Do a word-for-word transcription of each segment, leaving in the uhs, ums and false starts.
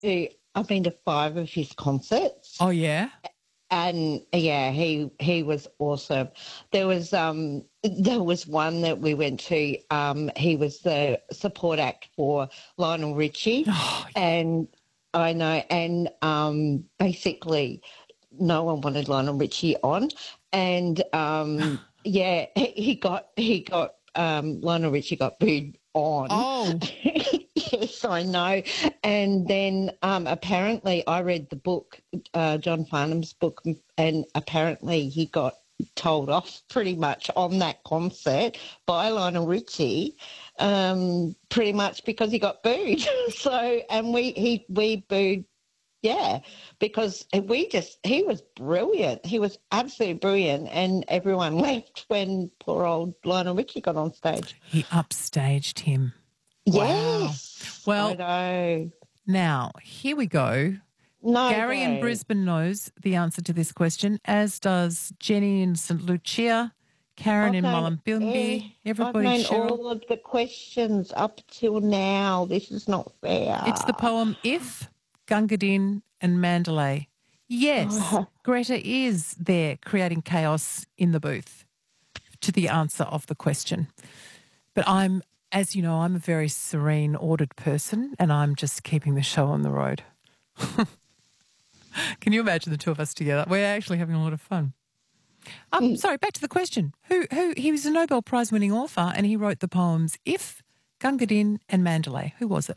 to, I've been to five of his concerts. Oh, yeah? And yeah, he he was awesome. There was um there was one that we went to. Um, he was the support act for Lionel Richie, Oh, yeah. and I know, and um, basically, no one wanted Lionel Richie on, and um, yeah, he he got he got um, Lionel Richie got booed on. Oh. Yes, I know. And then um, apparently I read the book, uh, John Farnham's book, and apparently he got told off pretty much on that concert by Lionel Richie, um, pretty much because he got booed. So, and we he we booed, yeah, because we just, he was brilliant. He was absolutely brilliant, and everyone left when poor old Lionel Richie got on stage. He upstaged him. Wow. Yes. Well, I know. Now, here we go. No Gary way. in Brisbane knows the answer to this question, as does Jenny in St Lucia, Karen I've in known Mullumbimby, everybody. I've known Cheryl. all of the questions up till now. This is not fair. It's the poem If, Gunga Din and Mandalay. Yes, Oh. Greta is there creating chaos in the booth to the answer of the question. But I'm, as you know, I'm a very serene, ordered person, and I'm just keeping the show on the road. Can you imagine the two of us together? We're actually having a lot of fun. Um, sorry, back to the question. Who? Who? He was a Nobel Prize-winning author, and he wrote the poems If, Gunga Din and Mandalay. Who was it?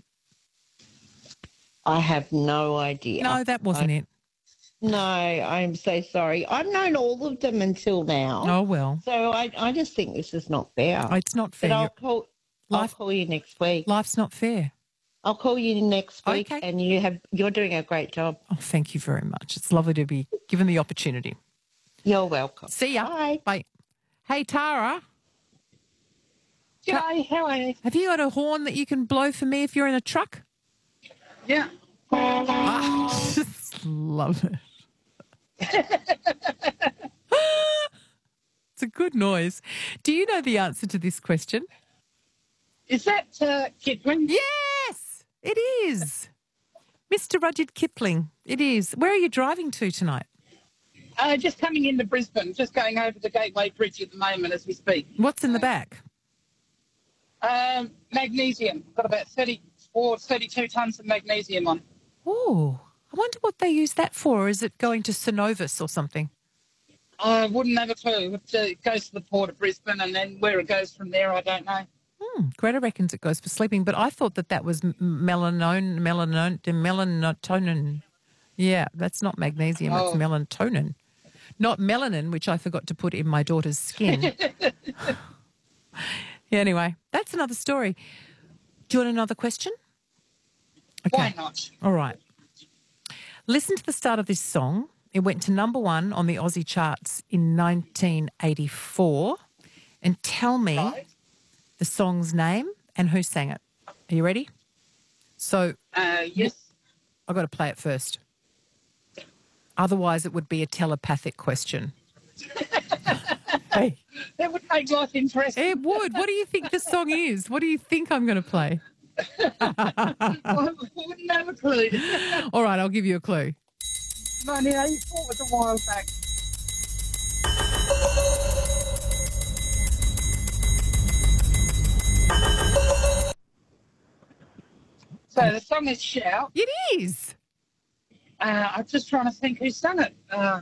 I have no idea. No, that wasn't I, it. No, I'm so sorry. I've known all of them until now. Oh, well. So I, I just think this is not fair. It's not fair. But I'll call, I'll Life- call you next week. Life's not fair. I'll call you next week, Okay. and you have you're doing a great job. Oh, thank you very much. It's lovely to be given the opportunity. You're welcome. See ya. Bye. Bye. Hey, Tara, G'day, how are you? have you got a horn that you can blow for me if you're in a truck? Yeah. Ah, just love it. It's a good noise. Do you know the answer to this question? Is that uh, Kipling? Yes, it is. Mister Rudyard Kipling, it is. Where are you driving to tonight? Uh, just coming into Brisbane, just going over the Gateway Bridge at the moment as we speak. What's in the back? Um, magnesium. Got about thirty-four, thirty-two tonnes of magnesium on. Oh, I wonder what they use that for. Is it going to Synovus or something? I wouldn't have a clue. It uh, goes to the port of Brisbane, and then where it goes from there, I don't know. Hmm, Greta reckons it goes for sleeping, but I thought that that was m- melanone, melanone, melatonin. Yeah, that's not magnesium, Oh. it's melatonin. Not melanin, which I forgot to put in my daughter's skin. Yeah, anyway, that's another story. Do you want another question? Okay. Why not? All right. Listen to the start of this song. It went to number one on the Aussie charts in nineteen eighty-four. And tell me Right. the song's name and who sang it. Are you ready? So Uh, yes. I've got to play it first. Otherwise, it would be a telepathic question. Hey, That would make life interesting. it would. What do you think the song is? What do you think I'm going to play? I wouldn't have a clue. All right, I'll give you a clue. nineteen eighty-four was a while back. So the song is Shout. It is. Uh, I'm just trying to think who sung it. Uh,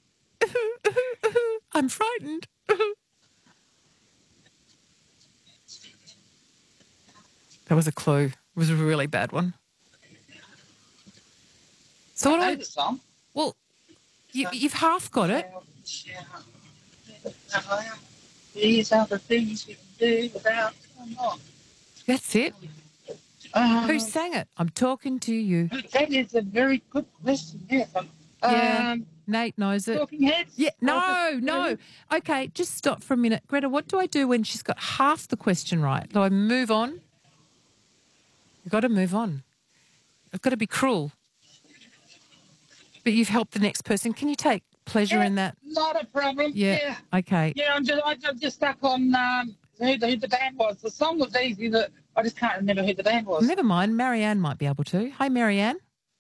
I'm frightened. That was a clue. It was a really bad one. So what I do know I... the song. Well, you, you've half got it. Shout, shout. These are the things we can do without. Come on. That's it. Uh, Who sang it? I'm talking to you. That is a very good question. Yes. Um, Yeah. um, Nate knows it. Talking Heads. Yeah, no, Oh, no. Okay, just stop for a minute. Greta, what do I do when she's got half the question right? Do I move on? You've got to move on. I've got to be cruel. But you've helped the next person. Can you take pleasure Yeah, in that? Not a problem. Yeah. Yeah. Okay. Yeah, I'm just, I'm just stuck on um, who, the, who the band was. The song was easy, but I just can't remember who the band was. Never mind. Marianne might be able to. Hi, Marianne.